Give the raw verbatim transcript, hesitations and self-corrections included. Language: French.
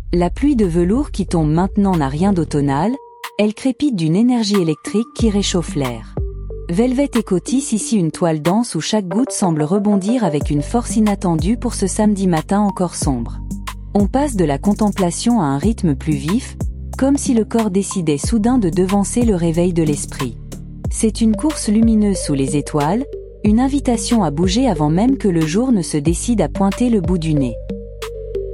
La pluie de velours qui tombe maintenant n'a rien d'automnal, elle crépite d'une énergie électrique qui réchauffe l'air. Velvet écotisse ici une toile dense où chaque goutte semble rebondir avec une force inattendue pour ce samedi matin encore sombre. On passe de la contemplation à un rythme plus vif, comme si le corps décidait soudain de devancer le réveil de l'esprit. C'est une course lumineuse sous les étoiles, une invitation à bouger avant même que le jour ne se décide à pointer le bout du nez.